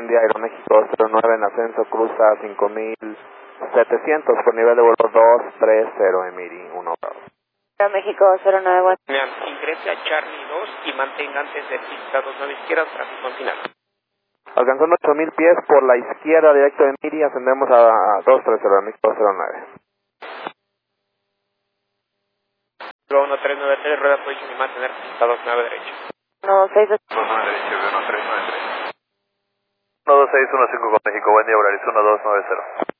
buen día, Aeroméxico 09 en ascenso, cruza 5700 por nivel de vuelo 230, Emiri 1 Bravo. Aeroméxico 09, buen día. Ingrese a Charlie 2 y mantenga antes de pista 29 izquierda, tráfico al final. Alcanzando 8000 pies por la izquierda, directo de Emiri, ascendemos a 230, Aeroméxico 09. 1393, rueda position y mantener pista 29 derecha. 16, 29 derecha, 1393. 12615 con México, buen día, Volaris 1290.